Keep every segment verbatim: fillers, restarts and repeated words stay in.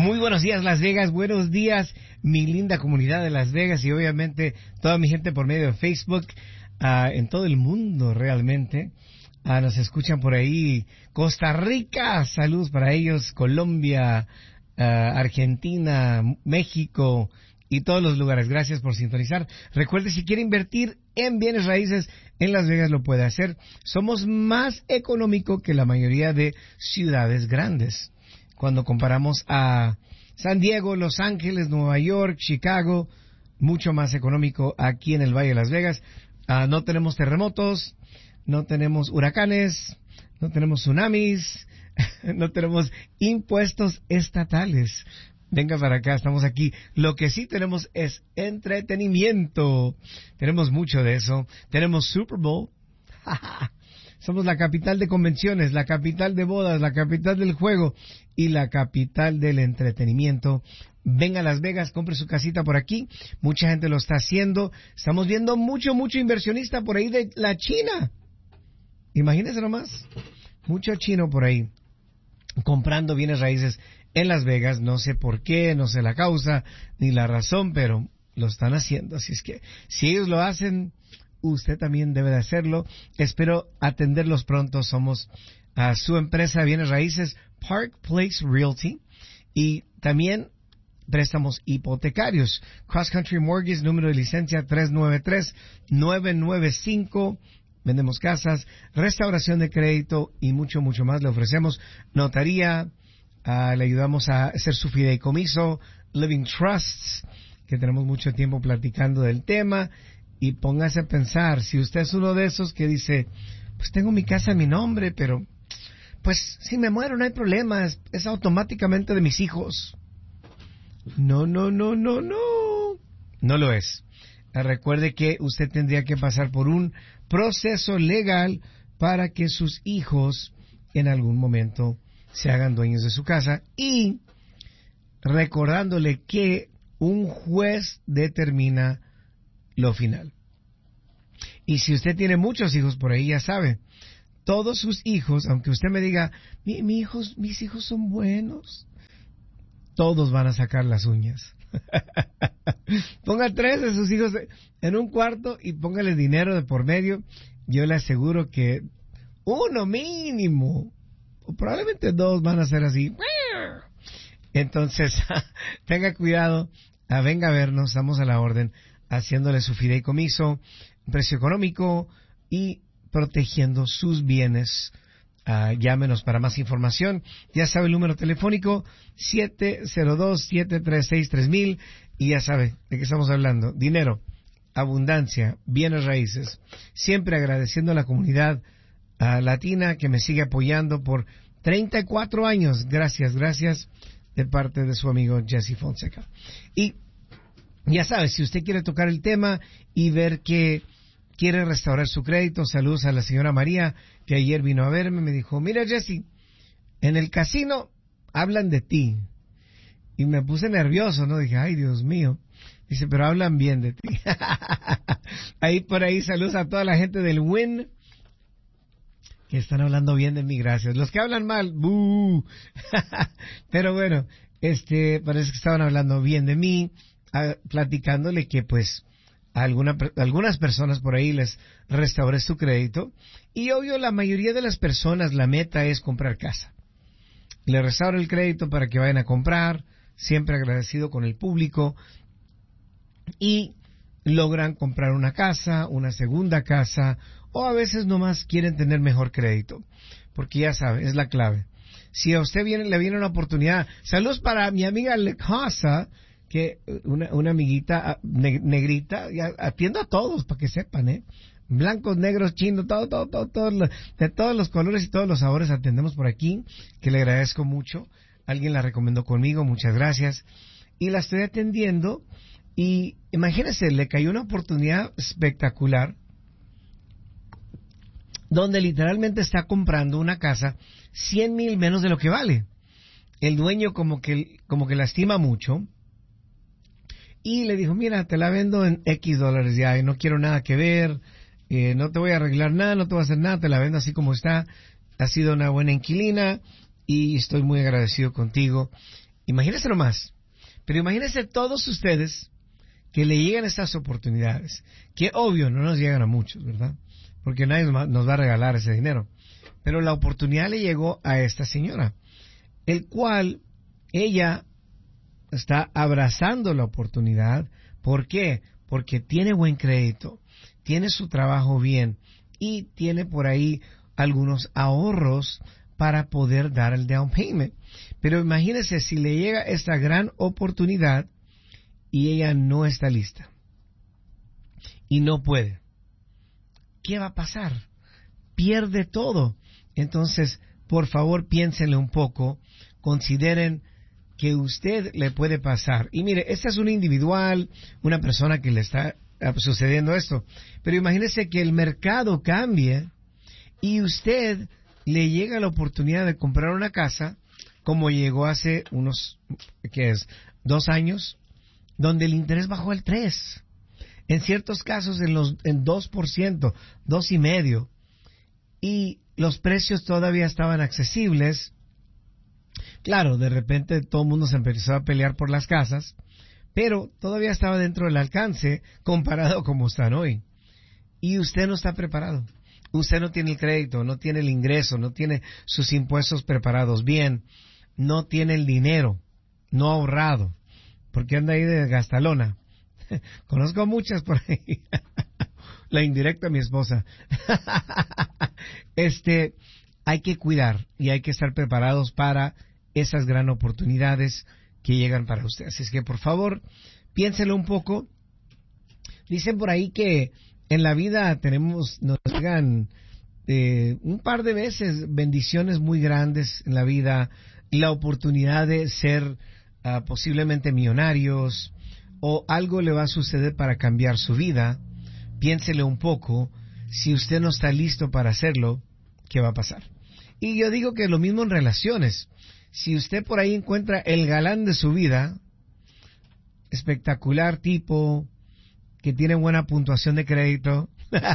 Muy buenos días, Las Vegas. Buenos días, mi linda comunidad de Las Vegas y obviamente toda mi gente por medio de Facebook, uh, en todo el mundo realmente. Uh, nos escuchan por ahí. Costa Rica, saludos para ellos. Colombia, uh, Argentina, México y todos los lugares. Gracias por sintonizar. Recuerde, si quiere invertir en bienes raíces en Las Vegas, lo puede hacer. Somos más económico que la mayoría de ciudades grandes. Cuando comparamos a San Diego, Los Ángeles, Nueva York, Chicago, mucho más económico aquí en el Valle de Las Vegas. Uh, no tenemos terremotos, no tenemos huracanes, no tenemos tsunamis, no tenemos impuestos estatales. Venga para acá, estamos aquí. Lo que sí tenemos es entretenimiento. Tenemos mucho de eso. Tenemos Super Bowl. Somos la capital de convenciones, la capital de bodas, la capital del juego y la capital del entretenimiento. Venga a Las Vegas, compre su casita por aquí. Mucha gente lo está haciendo. Estamos viendo mucho, mucho inversionista por ahí de la China. Imagínense nomás. Mucho chino por ahí comprando bienes raíces en Las Vegas. No sé por qué, no sé la causa ni la razón, pero lo están haciendo. Así es que si ellos lo hacen, usted también debe de hacerlo. Espero atenderlos pronto. Somos uh, su empresa de bienes raíces, Park Place Realty, y también préstamos hipotecarios. Cross Country Mortgage, número de licencia tres nueve tres, nueve nueve cinco. Vendemos casas, restauración de crédito y mucho, mucho más. Le ofrecemos notaría, uh, le ayudamos a hacer su fideicomiso, Living Trusts, que tenemos mucho tiempo platicando del tema. Y póngase a pensar, si usted es uno de esos que dice, pues tengo mi casa a mi nombre, pero pues si me muero no hay problema, es, es automáticamente de mis hijos. No, no, no, no, no. No lo es. Recuerde que usted tendría que pasar por un proceso legal para que sus hijos en algún momento se hagan dueños de su casa, y recordándole que un juez determina lo final. Y si usted tiene muchos hijos por ahí, ya sabe, todos sus hijos, aunque usted me diga, mi, mi hijos, mis hijos son buenos, todos van a sacar las uñas. Ponga tres de sus hijos en un cuarto y póngale dinero de por medio. Yo le aseguro que uno mínimo, o probablemente dos, van a ser así. Entonces, tenga cuidado, ah, venga a vernos, estamos a la orden, haciéndole su fideicomiso, precio económico y protegiendo sus bienes. Uh, llámenos para más información. Ya sabe el número telefónico siete cero dos, siete tres seis, tres mil, y ya sabe de qué estamos hablando. Dinero, abundancia, bienes raíces. Siempre agradeciendo a la comunidad uh, latina que me sigue apoyando por treinta y cuatro años. Gracias, gracias, de parte de su amigo Jesse Fonseca. Y ya sabe, si usted quiere tocar el tema y ver que quiere restaurar su crédito, saludos a la señora María, que ayer vino a verme, me dijo, mira Jesse, en el casino hablan de ti. Y me puse nervioso, ¿no? Dije, ay Dios mío. Dice, pero hablan bien de ti. Ahí por ahí, saludos a toda la gente del Win, que están hablando bien de mí, gracias. Los que hablan mal, ¡bú! Pero bueno, este, parece que estaban hablando bien de mí, a, platicándole que pues Alguna, algunas personas por ahí les restauré su crédito, y obvio la mayoría de las personas la meta es comprar casa. Le restauro el crédito para que vayan a comprar, siempre agradecido con el público, y logran comprar una casa, una segunda casa, o a veces nomás quieren tener mejor crédito, porque ya sabe, es la clave. Si a usted viene, le viene una oportunidad, saludos para mi amiga Le Casa, que una, una amiguita ne, negrita, ya atiendo a todos para que sepan, ¿eh? Blancos, negros, chinos, todo, todo, todo, todo, de todos los colores y todos los sabores atendemos por aquí, que le agradezco mucho. Alguien la recomendó conmigo, muchas gracias. Y la estoy atendiendo, y imagínense, le cayó una oportunidad espectacular, donde literalmente está comprando una casa cien mil menos de lo que vale. El dueño como que, como que la estima mucho, y le dijo, mira, te la vendo en X dólares ya, y no quiero nada que ver, eh, no te voy a arreglar nada, no te voy a hacer nada, te la vendo así como está. Ha sido una buena inquilina y estoy muy agradecido contigo. Imagínense nomás. Pero imagínense todos ustedes que le llegan estas oportunidades, que obvio no nos llegan a muchos, ¿verdad? Porque nadie nos va a regalar ese dinero. Pero la oportunidad le llegó a esta señora, el cual ella está abrazando la oportunidad. ¿Por qué? Porque tiene buen crédito, tiene su trabajo bien y tiene por ahí algunos ahorros para poder dar el down payment. Pero imagínese si le llega esta gran oportunidad y ella no está lista y no puede. ¿Qué va a pasar? Pierde todo. Entonces, por favor, piénsenle un poco, consideren que usted le puede pasar. Y mire, esta es una individual, una persona que le está sucediendo esto. Pero imagínese que el mercado cambie y usted le llega la oportunidad de comprar una casa, como llegó hace unos, ¿qué es? Dos años, donde el interés bajó al tres. En ciertos casos en los en dos por ciento, dos y medio. Y los precios todavía estaban accesibles. Claro, de repente todo el mundo se empezó a pelear por las casas, pero todavía estaba dentro del alcance comparado a como están hoy. Y usted no está preparado. Usted no tiene el crédito, no tiene el ingreso, no tiene sus impuestos preparados bien, no tiene el dinero, no ha ahorrado, porque anda ahí de gastalona. Conozco muchas por ahí. La indirecta a mi esposa. Este, hay que cuidar y hay que estar preparados para esas gran oportunidades que llegan para usted. Así es que, por favor, piénselo un poco. Dicen por ahí que en la vida tenemos, nos llegan eh, un par de veces bendiciones muy grandes en la vida, la oportunidad de ser uh, posiblemente millonarios, o algo le va a suceder para cambiar su vida. Piénsele un poco. Si usted no está listo para hacerlo, ¿qué va a pasar? Y yo digo que lo mismo en relaciones. Si usted por ahí encuentra el galán de su vida, espectacular tipo, que tiene buena puntuación de crédito,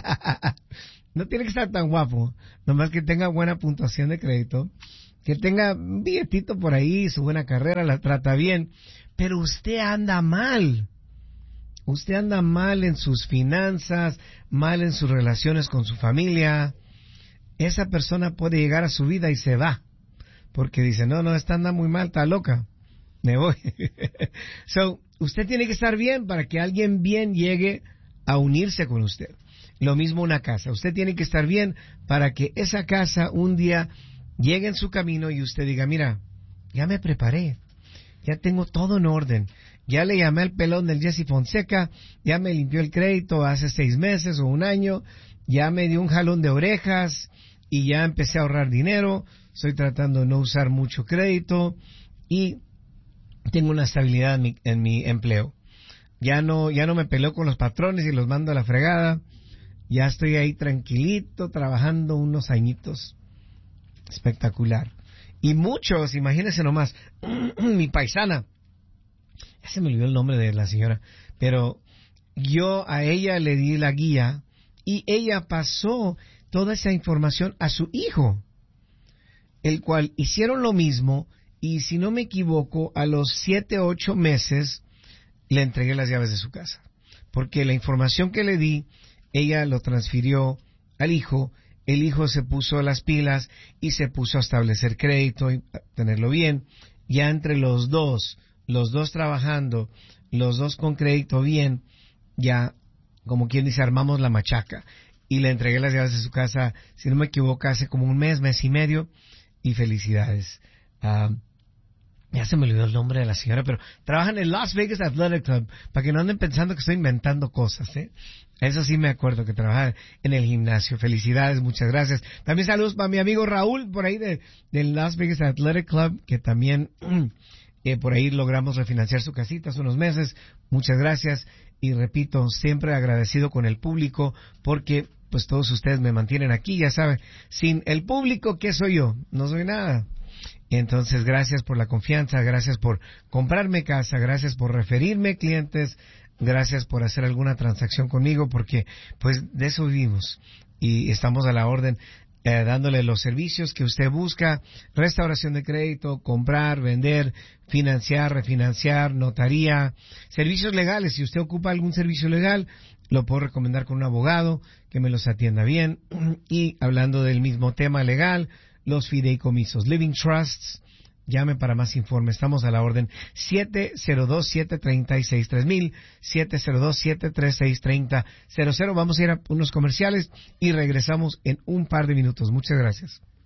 no tiene que estar tan guapo, nomás que tenga buena puntuación de crédito, que tenga un billetito por ahí, su buena carrera, la trata bien, pero usted anda mal. Usted anda mal en sus finanzas, mal en sus relaciones con su familia. Esa persona puede llegar a su vida y se va, porque dice, no, no, esta anda muy mal, está loca, me voy. So, usted tiene que estar bien para que alguien bien llegue a unirse con usted. Lo mismo una casa. Usted tiene que estar bien para que esa casa un día llegue en su camino y usted diga, mira, ya me preparé, ya tengo todo en orden. Ya le llamé al pelón del Jesse Fonseca, ya me limpió el crédito hace seis meses o un año, ya me dio un jalón de orejas y ya empecé a ahorrar dinero, estoy tratando de no usar mucho crédito y tengo una estabilidad en mi, en mi empleo. Ya no, ya no me peleo con los patrones y los mando a la fregada, ya estoy ahí tranquilito trabajando unos añitos. Espectacular. Y muchos, imagínense nomás, mi paisana, ya se me olvidó el nombre de la señora, pero yo a ella le di la guía y ella pasó toda esa información a su hijo, el cual hicieron lo mismo y si no me equivoco, a los siete o ocho meses le entregué las llaves de su casa, porque la información que le di, ella lo transfirió al hijo, el hijo se puso las pilas y se puso a establecer crédito y a tenerlo bien, ya entre los dos, los dos trabajando, los dos con crédito bien, ya, como quien dice, armamos la machaca. Y le entregué las llaves de su casa, si no me equivoco, hace como un mes, mes y medio, y felicidades. Uh, ya se me olvidó el nombre de la señora, pero trabaja en el Las Vegas Athletic Club, para que no anden pensando que estoy inventando cosas, ¿eh? Eso sí me acuerdo, que trabaja en el gimnasio. Felicidades, muchas gracias. También saludos para mi amigo Raúl, por ahí de, del Las Vegas Athletic Club, que también... Eh, por ahí logramos refinanciar su casita hace unos meses. Muchas gracias y repito, siempre agradecido con el público porque pues todos ustedes me mantienen aquí, ya saben, sin el público, ¿qué soy yo? No soy nada. Entonces, gracias por la confianza, gracias por comprarme casa, gracias por referirme clientes, gracias por hacer alguna transacción conmigo porque pues de eso vivimos y estamos a la orden. eh, dándole los servicios que usted busca: restauración de crédito, comprar, vender, financiar, refinanciar, notaría, servicios legales. Si usted ocupa algún servicio legal, lo puedo recomendar con un abogado que me los atienda bien. Y hablando del mismo tema legal, los fideicomisos, living trusts. Llame para más informe. Estamos a la orden. siete cero dos, siete tres seis, tres mil, siete cero dos, siete tres seis, tres cero cero. Vamos a ir a unos comerciales y regresamos en un par de minutos. Muchas gracias.